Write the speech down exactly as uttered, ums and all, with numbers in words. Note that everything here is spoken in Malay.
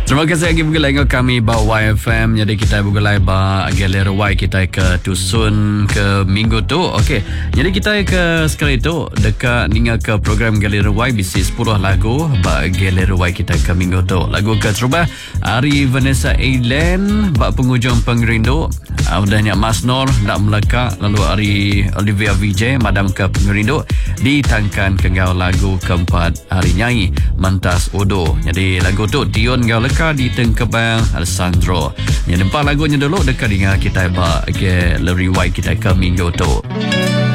Terima kasih lagi bergulai dengan kami bawa Y F M. Jadi kita bergulai ba Galera Y kita ke tusun ke minggu tu. Okey. Jadi kita ke sekali tu dekat ninga ke program Galera Y bisi sepuluh lagu ba Galera Y kita ke minggu tu. Lagu ke terubah Ari Vanessa Aileen ba penghujung pengerindu. Udahnya Mas Nor nak melekat, lalu Ari Olivia V J Madam ke pengerindu ditangkan ke ngau lagu keempat Ari Nyai Mantas Udo. Jadi lagu tu Dion ngau leka di Tengkebang Alessandro. Yang empat lagunya dulu dekat dengan kita ba ke Galera Y kita ke minggu tu.